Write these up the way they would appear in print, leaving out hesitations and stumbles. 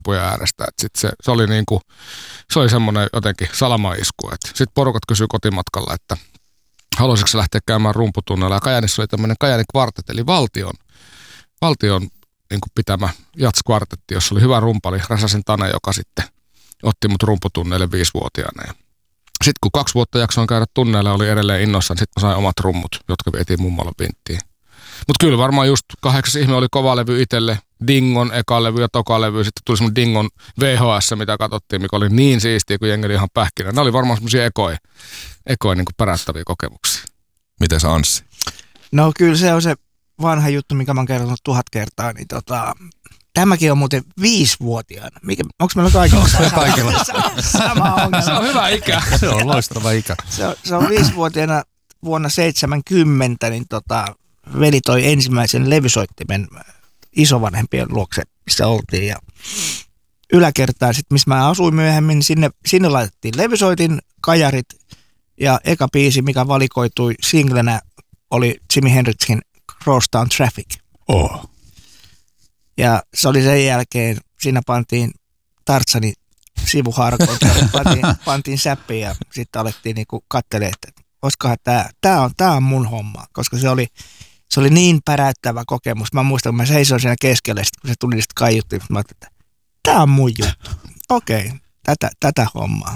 lippujen äärestä. Se oli niinku, se oli semmoinen jotenkin salamaisku. Sitten porukat kysyi kotimatkalla, että haluaisitko se lähteä käymään rumputunnella. Ja Kajaanissa oli tämmöinen Kajaanin kvartet, eli valtion niin kuin pitämä jatskvartetti, jossa oli hyvä rumpali, Räsäsen Tane, joka sitten otti mut rumputunneille 5-vuotiaana. Sitten kun 2 vuotta jaksoin käydä tunneilla, oli edelleen innoissaan, sitten mä sain omat rummut, jotka vietiin mummolle vinttiin. Mutta kyllä varmaan just 8 ihme oli kova levy itselle, Dingon eka levy ja toka levy, sitten tuli semmoinen Dingon VHS, mitä katsottiin, mikä oli niin siistiä, kun jengi oli ihan pähkinä. Ne oli varmaan semmoisia ekoja niin kuin pärättäviä kokemuksia. Mites Anssi? No kyllä se on se vanha juttu, mikä mä oon kertonut 1000 kertaa, niin tämäkin on muuten 5-vuotiaana. Onko meillä kaikilla sama ongelma? Se on hyvä ikä. Se on loistava ikä. Se on 5-vuotiaana vuonna 70, niin veli toi ensimmäisen levysoittimen isovanhempien luokse, missä oltiin. Ja yläkertaan, sit, missä mä asuin myöhemmin, niin sinne laitettiin levysoitin, kajarit ja eka biisi, mikä valikoitui singlenä, oli Jimi Hendrixin Crosstown Traffic. Oh. Ja se oli sen jälkeen, siinä pantiin Tartsanin sivuharkoon, pantiin säppiin ja sitten alettiin niinku katselemaan, että olisikohan tää on mun homma, koska se oli niin päräyttävä kokemus. Mä muistan, kun mä seisoin siinä keskellä, kun se tuli sitten kaiuttiin, mä ajattelin, että tää on mun juttu. Okei, tätä hommaa.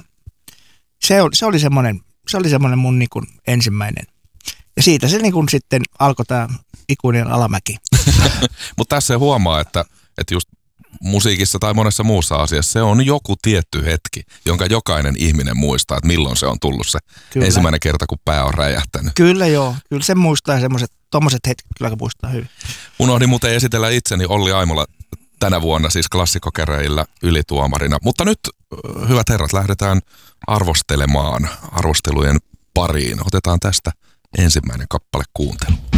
Se oli semmoinen mun niinku ensimmäinen. Ja siitä se niinku sitten alkoi tää ikuinen alamäki. Mutta tässä huomaa, että just musiikissa tai monessa muussa asiassa se on joku tietty hetki, jonka jokainen ihminen muistaa, että milloin se on tullut se ensimmäinen kerta, kun pää on räjähtänyt. Kyllä joo, kyllä se muistaa tommoset hetket kyllä muistaa hyvin. Unohdin muuten esitellä itseni Olli Aimola tänä vuonna siis klassikkokäräjillä ylituomarina. Mutta nyt, hyvät herrat, lähdetään arvostelemaan arvostelujen pariin. Otetaan tästä ensimmäinen kappale kuuntelu.